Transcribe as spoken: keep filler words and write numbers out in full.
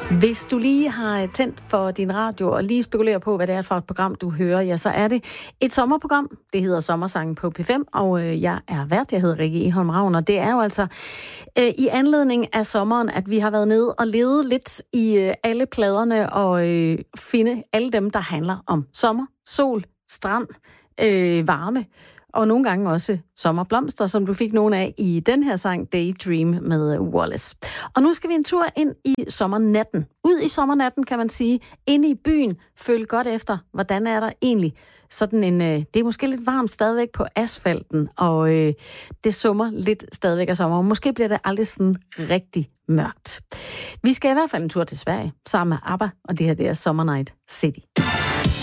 Hvis du lige har tændt for din radio og lige spekulerer på, hvad det er for et program, du hører, ja, så er det et sommerprogram. Det hedder Sommersangen på P fem, og øh, jeg er vært. Jeg hedder Rikke Egholm Ravn, og det er jo altså øh, i anledning af sommeren, at vi har været nede og levet lidt i øh, alle pladerne og øh, finde alle dem, der handler om sommer, sol, strand, øh, varme. Og nogle gange også sommerblomster, som du fik nogle af i den her sang Daydream med Wallace. Og nu skal vi en tur ind i sommernatten. Ud i sommernatten, kan man sige. Inde i byen. Følg godt efter, hvordan er der egentlig sådan en... Øh, det er måske lidt varmt stadigvæk på asfalten, og øh, det summer lidt stadigvæk af sommer. Måske bliver det aldrig sådan rigtig mørkt. Vi skal i hvert fald en tur til Sverige, sammen med ABBA, og det her det er Summer Night City.